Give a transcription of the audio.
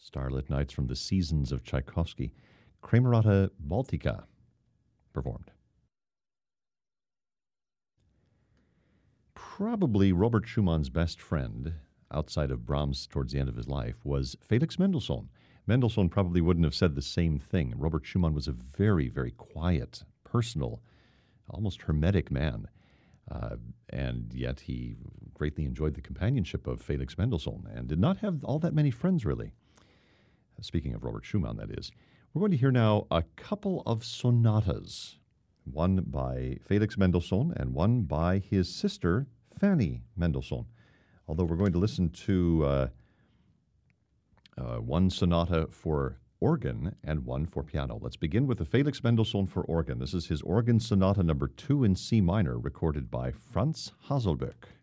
Starlit Nights from the Seasons of Tchaikovsky. Kremerata Baltica performed. Probably Robert Schumann's best friend, outside of Brahms towards the end of his life, was Felix Mendelssohn. Mendelssohn probably wouldn't have said the same thing. Robert Schumann was a very, very quiet, personal, almost hermetic man. And yet he greatly enjoyed the companionship of Felix Mendelssohn and did not have all that many friends, really. Speaking of Robert Schumann, that is. We're going to hear now a couple of sonatas, one by Felix Mendelssohn and one by his sister, Fanny Mendelssohn. Although we're going to listen to one sonata for organ and one for piano. Let's begin with the Felix Mendelssohn for organ. This is his organ sonata number 2 in C minor, recorded by Franz Haselböck.